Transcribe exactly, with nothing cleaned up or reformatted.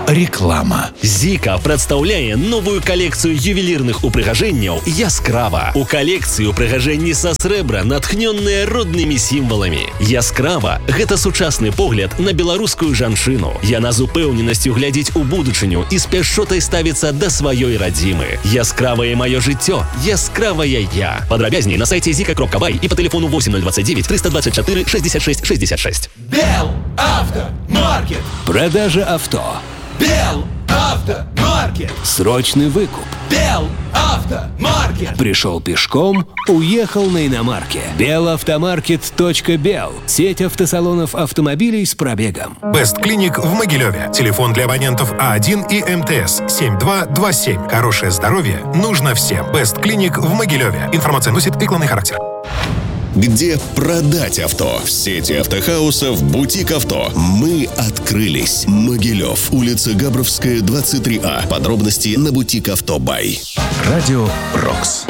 Реклама. Зіка прадстаўляе новую калекцыю ювелірных упрыгажэнняў Яскрава. У калекцыі упрыгажэнні са срэбра, натхнённыя роднымі сімваламі. Яскрава – гэта сучасны погляд на беларускую жанчыну. Яна з упэўненасцю глядзіць у будучыню і з пяшчотай ставіцца да сваёй радзімы. Яскравае маё жыццё, яскравая я. Падрабязней на сайце зіка кропка бай і па тэлефону восемь ноль двадцать девять триста двадцать четыре шестьдесят шесть шестьдесят шесть. Белавтомаркет. Продажа авто. Белавтомаркет. Срочный выкуп. Белавтомаркет. Пришел пешком, уехал на иномарке. белавтомаркет точка бел. Сеть автосалонов автомобилей с пробегом. Best Clinic в Могилеве. Телефон для абонентов А один и МТС семь два два семь. Хорошее здоровье нужно всем. Best Clinic в Могилеве. Информация носит рекламный характер. Где продать авто? В сети автохаусов «Бутик Авто». Мы открылись. Могилев. Улица Габровская, двадцать три А. Подробности на «Бутик Авто Бай». Радио «Рокс».